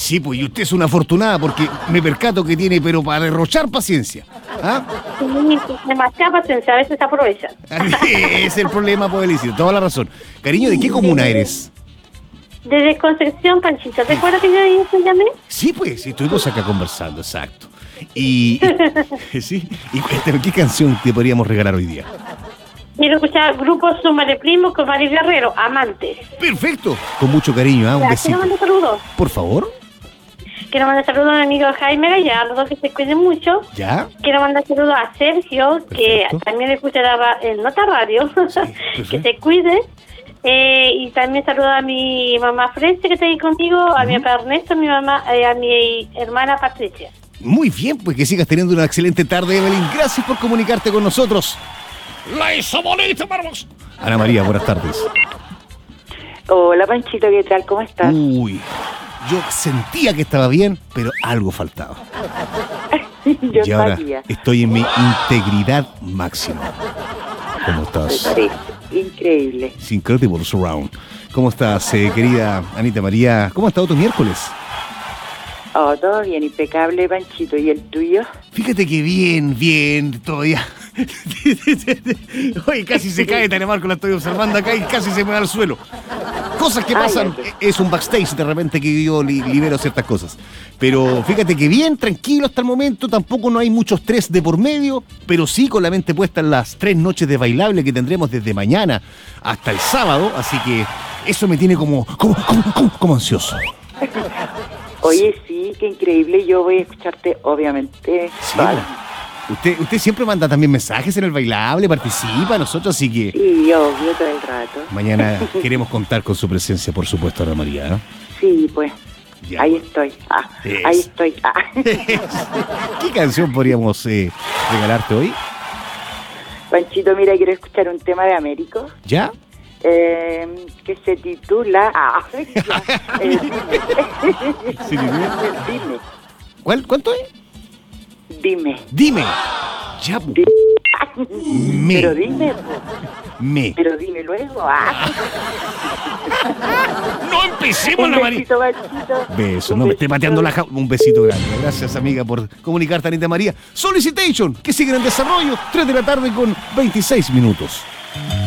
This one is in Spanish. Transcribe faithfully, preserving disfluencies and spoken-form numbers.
Sí, pues, y usted es una afortunada porque me percato que tiene, pero para derrochar paciencia. ¿Ah? Sí, demasiada paciencia, a veces se aprovechan. Es el problema, pues, Alicia, toda la razón. Cariño, ¿de qué comuna eres? Desde Concepción, Panchito, ¿te acuerdas que yo ahí te llamé? Sí, pues, sí, estuvimos acá conversando, exacto. Y, y sí, y cuéntame, ¿qué canción te podríamos regalar hoy día? Quiero escuchar Grupo Súmale Primo con Mari Guerrero, Amantes. Perfecto, con mucho cariño, ¿ah? Un Ya, besito. quiero mandar saludos. Por favor. Quiero mandar saludos a mi amigo Jaime Gallá, a los dos que se cuiden mucho. ¿Ya? Quiero mandar saludos a Sergio, Perfecto. que también escucha la- en Nota Radio, Sí, que perfecto. se cuide. Eh, y también saludo a mi mamá Frente, que está ahí conmigo, a mi papá Ernesto, a mi mamá, eh, a mi hermana Patricia. Muy bien, pues que sigas teniendo una excelente tarde, Evelyn. Gracias por comunicarte con nosotros. La hizo bonita, vamos. Ana María, buenas tardes. Hola Panchito, ¿qué tal? ¿Cómo estás? Uy, yo sentía que estaba bien, pero algo faltaba. Yo y ahora sabía. estoy en mi integridad máxima. ¿Cómo Me estás? parece increíble. It's incredible surround. ¿Cómo estás, eh, querida Anita María? ¿Cómo ha estado tu miércoles? Oh, todo bien, impecable Panchito. ¿Y el tuyo? Fíjate que bien, bien, todavía. Oye, casi se cae Tanemarco, la estoy observando acá y casi se me va al suelo. Cosas que Ay, pasan, ay, ay. es un backstage de repente que yo li- libero ciertas cosas. Pero fíjate que bien, tranquilo hasta el momento, tampoco no hay mucho estrés de por medio, pero sí con la mente puesta en las tres noches de bailable que tendremos desde mañana hasta el sábado, así que eso me tiene como, como, como, como, como ansioso. Oye, sí, qué increíble. Yo voy a escucharte, obviamente. Sí, Vale. Usted, usted siempre manda también mensajes en el bailable, participa, nosotros, así que Sí, obvio, todo el rato. mañana queremos contar con su presencia, por supuesto, Ana María, ¿no? Sí, pues. Ya. Ahí estoy. Ah, Eso. ahí estoy. Ah. ¿Qué canción podríamos eh, regalarte hoy? Panchito, mira, quiero escuchar un tema de Américo. ¿Ya? Eh, que se titula. Ah, ya, eh, dime. Sí, dime. Dime. ¿Cuál, ¿Cuánto es? Dime. Dime. Ya, pu- Dime. Me. Pero dime, po. me. Pero dime luego. Ah. No empecemos, Un Ana María. besito, Panchito. Beso, Un no me esté besito. pateando la jaula. Un besito grande. Gracias, amiga, por comunicarte, Anita María. Solicitation, que siguen en desarrollo. tres de la tarde con veintiséis minutos.